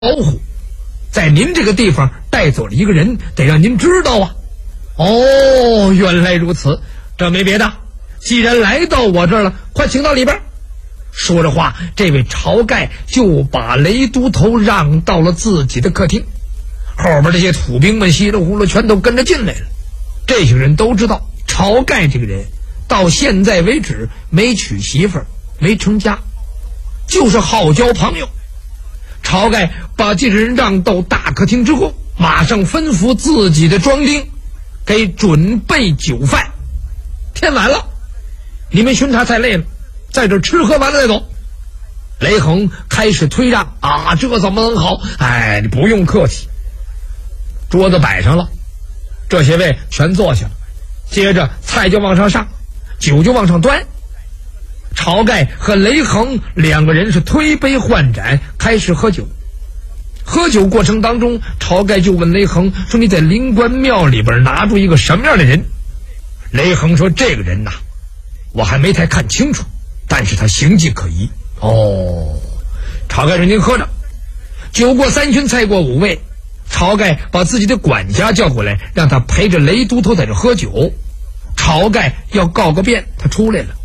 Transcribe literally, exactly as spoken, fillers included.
保护，在您这个地方带走了一个人，得让您知道啊。哦，原来如此，这没别的，既然来到我这儿了，快请到里边。说着话，这位晁盖就把雷都头让到了自己的客厅，后边这些土兵们稀里糊涂全都跟着进来了。这些人都知道晁盖这个人到现在为止没娶媳妇儿，没成家，就是好交朋友。晁盖把这人让到大客厅之后，马上吩咐自己的庄丁给准备酒饭。天晚了，你们巡查太累了，在这吃喝完了再走。雷横开始推让啊，这怎么能好？哎，你不用客气。桌子摆上了，这些位全坐下了，接着菜就往上上，酒就往上端。晁盖和雷横两个人是推杯换盏，开始喝酒。喝酒过程当中，晁盖就问雷横说：“你在灵官庙里边拿住一个什么样的人？”雷横说：“这个人呐，我还没太看清楚，但是他形迹可疑。”哦，晁盖说：“您喝着。”酒过三巡，菜过五味，晁盖把自己的管家叫过来，让他陪着雷都头在这喝酒。晁盖要告个遍，他出来了。